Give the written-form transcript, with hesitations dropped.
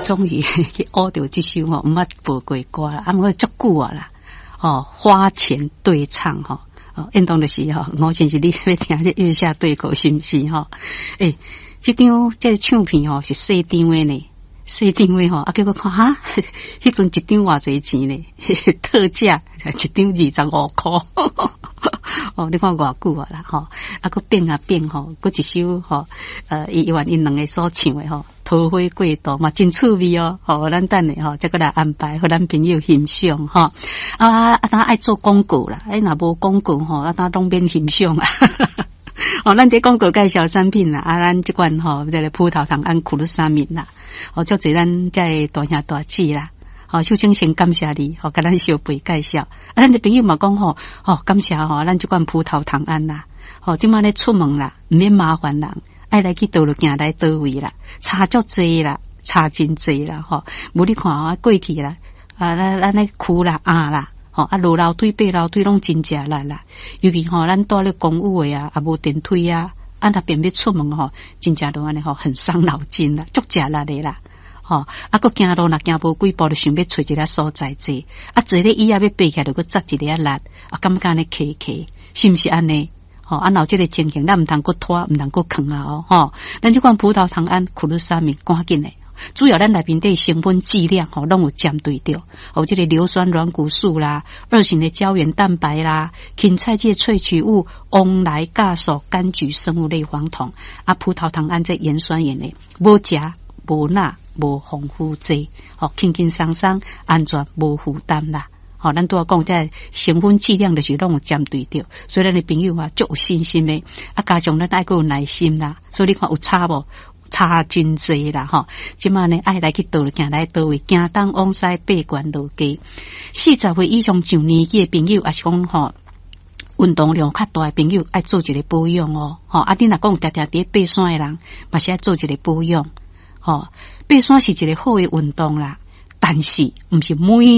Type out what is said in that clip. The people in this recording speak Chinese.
终于去学到这首吼，毋捌背过歌啦，毋过足久啊啦。花前对唱吼，运动就是吼，我先是你要听这月下对歌是毋是吼？这张这唱片吼是细张的呢，细张的吼，结果看哈，迄阵一张偌济钱呢？特价一张25块。你看偌久啊啦吼，佫变啊变吼，佫一首吼，因两个所唱的吼，桃花过度嘛真趣味哦，咱等下吼，再过来安排，互咱朋友欣赏吼。当爱做广告啦，若无广告吼，当拢免欣赏啊。咱伫广告介绍产品啦，咱即款吼，这个葡萄糖胺苦鲁沙敏啦，足侪咱这大兄大姐啦。首先感谢你，甲咱小辈介绍。咱的朋友嘛讲感谢咱这款葡萄糖胺啦。即摆咧出门啦，唔免麻烦人，爱来去倒落行来倒位啦，差足济啦，差真济啦，无你看过去啦，咱咧苦啦啦。落楼梯爬楼梯拢真正力啦，尤其咱住咧公寓的啊，无电梯啊，若便要出门真正都安尼很伤脑筋啦，足食力的啦。佫行路若行无几步，就想要找一个所在坐，坐咧椅仔要爬起来，就佫扎一个力，感觉安尼客，是毋是安尼？若有这个情形，咱毋通佫拖，毋通佫囥啊咱即款葡萄糖胺苦鲁沙敏赶紧的。主要咱内面的成分剂量拢有针对着，这个硫酸软骨素啦、二型的胶原蛋白啦、芹菜芥萃取物、翁来酵素、柑橘生物类黄酮葡萄糖胺这盐酸盐的，无食无钠无防腐剂，轻轻松松安全无负担啦。咱拄仔讲这成分剂量就是拢有针对着，所以咱的朋友足有信心的，加上咱爱佫有耐心啦，所以你看有差无？差真济啦即摆呢爱来去倒行来倒位，行东往西爬悬落低，40岁以上上年纪的朋友，也是讲运动量较大的朋友，爱做一个保养你若讲常常伫爬山的人，嘛是爱做一个保养爬山是一个好的运动啦，但是毋是每